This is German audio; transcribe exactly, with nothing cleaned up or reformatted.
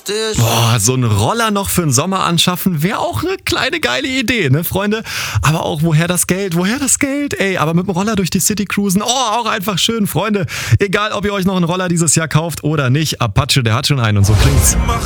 dich. Boah, so einen Roller noch für den Sommer anschaffen, wäre auch eine kleine geile Idee, ne, Freunde? Aber auch, woher das Geld? Woher das Geld? Ey, aber mit dem Roller durch die City cruisen, oh, auch einfach schön, Freunde. Egal, ob ihr euch noch einen Roller dieses Jahr kauft oder nicht, Apache, der hat schon einen und so klingt's.